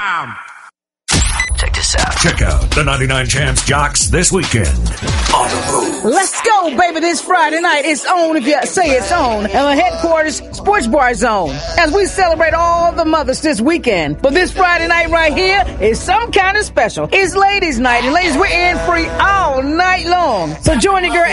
Check this out. Check out the 99 Champs Jocks this weekend on the move. Let's go, baby, this Friday night. It's on, if you say it's on, in the headquarters Sports Bar Zone, as we celebrate all the mothers this weekend. But this Friday night right here is some kind of special. It's ladies' night, and ladies, we're in free all night long. So join your girl